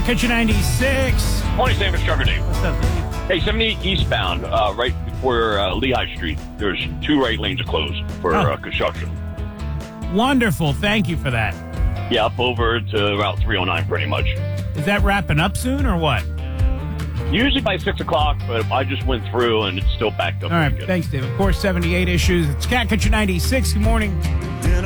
Kitchen 96. Morning, Sam. It's Trucker Dave. What's up, Dave? Hey, 78 eastbound, right before Lehigh Street, there's 2 right lanes are closed for construction. Wonderful. Thank you for that. Yeah, up over to Route 309 pretty much. Is that wrapping up soon or what? Usually by 6 o'clock, but I just went through and it's still backed up. All right. pretty good. Thanks, Dave. Of course, 78 issues. It's Cat Kitchen 96. Good morning.